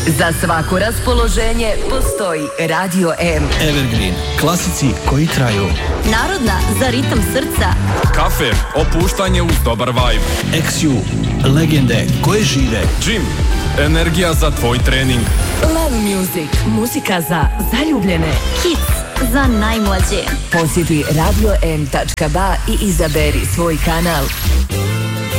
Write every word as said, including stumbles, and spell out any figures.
Za svako raspoloženje postoji Radio M. Evergreen, klasici koji traju. Narodna za ritam srca. Kafe, opuštanje uz dobar vibe. X U, legende koje žive. Gym, energija za tvoj trening. Love Music, muzika za zaljubljene. Hits za najmlađe. Posjeti radio m tačka ba i izaberi svoj kanal.